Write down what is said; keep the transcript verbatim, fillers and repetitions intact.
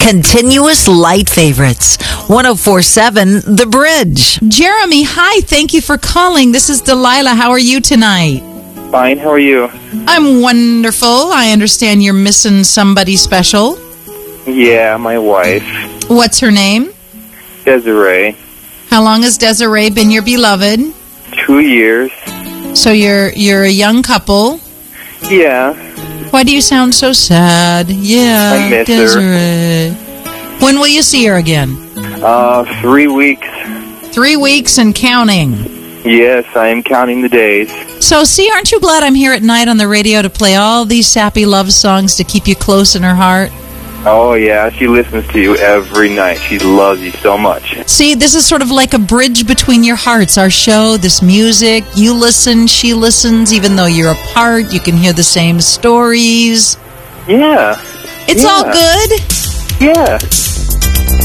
Continuous light favorites. one oh four point seven The Bridge. Jeremy, hi. Thank you for calling. This is Delilah. How are you tonight? Fine. How are you? I'm wonderful. I understand you're missing somebody special. Yeah, my wife. What's her name? Desiree. How long has Desiree been your beloved? Two years. So you're you're a young couple. Yeah. Why do you sound so sad? Yeah, I miss Desiree. her. When will you see her again? Uh, three weeks. Three weeks and counting. Yes, I am counting the days. So, see, aren't you glad I'm here at night on the radio to play all these sappy love songs to keep you close in her heart? Oh, yeah, she listens to you every night. She loves you so much. See, this is sort of like a bridge between your hearts. Our show, this music, you listen, she listens, even though you're apart, you can hear the same stories. Yeah. It's yeah. all good. Yeah.